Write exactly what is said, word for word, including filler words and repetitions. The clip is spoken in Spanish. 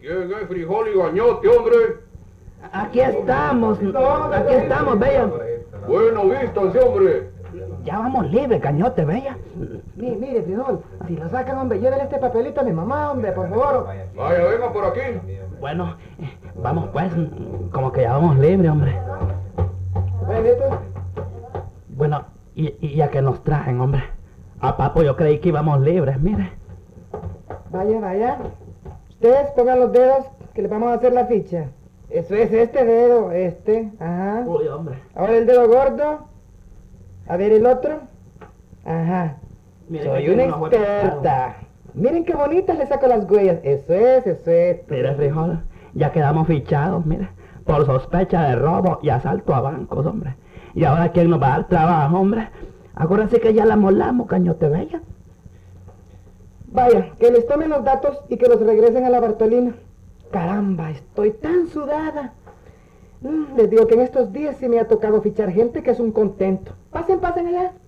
¿Quién es Frijol y Gañote, hombre? Aquí estamos, aquí estamos, Bella. Bueno, vístanse, hombre. Ya vamos libres, Cañote, Bella. Mire, mire, Frijol, si lo sacan, hombre, llévele este papelito a mi mamá, hombre, por favor. Vaya, venga por aquí. Bueno, eh, vamos pues, como que ya vamos libres, hombre. Ven, esto. Bueno, y, y ya que nos traen, hombre. A papo yo creí que íbamos libres, mire. Vaya, vaya. Ustedes pongan los dedos que les vamos a hacer la ficha. Eso es este dedo, este, ajá. Uy, hombre. Ahora el dedo gordo. A ver el otro. Ajá. Mire, Soy que una tiene unos buenos experta. Miren qué bonitas le saco las huellas. Eso es, eso es. Mire, Frijol, ya quedamos fichados, mire, por sospecha de robo y asalto a bancos, hombre. Y ahora, ¿quién nos va a dar trabajo, hombre? Acuérdense que ya la molamos, Cañote, Bella. Vaya, que les tomen los datos y que los regresen a la Bartolina. Caramba, estoy tan sudada. Mm, les digo que en estos días sí me ha tocado fichar gente que es un contento. Pasen, pasen allá.